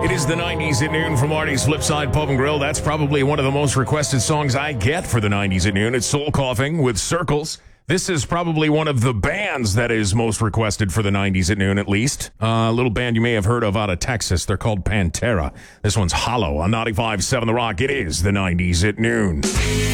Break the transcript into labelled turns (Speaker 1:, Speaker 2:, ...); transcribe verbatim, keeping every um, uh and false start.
Speaker 1: It is the nineties at noon from Marty's Flipside Pub and Grill. That's probably one of the most requested songs I get for the nineties at noon. It's Soul Coughing with Circles. This is probably one of the bands that is most requested for the nineties at noon, at least. Uh, a little band you may have heard of out of Texas. They're called Pantera. This one's Hollow on ninety-five point seven The Rock. It is the nineties at noon.